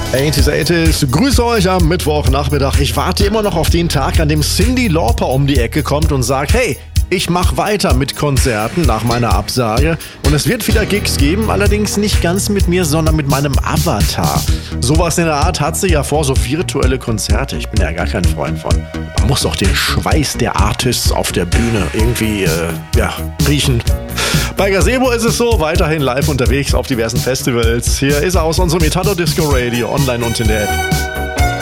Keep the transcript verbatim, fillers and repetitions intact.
achtziger, achtziger. Grüße euch am Mittwochnachmittag. Ich warte immer noch auf den Tag, an dem Cyndi Lauper um die Ecke kommt und sagt, hey, ich mache weiter mit Konzerten nach meiner Absage und es wird wieder Gigs geben, allerdings nicht ganz mit mir, sondern mit meinem Avatar. Sowas in der Art hat sie ja vor, so virtuelle Konzerte. Ich bin ja gar kein Freund von. Man muss doch den Schweiß der Artists auf der Bühne irgendwie, äh, ja, riechen. Bei Gazebo ist es so, weiterhin live unterwegs auf diversen Festivals. Hier ist er aus unserem Italo Disco Radio, online und in der App.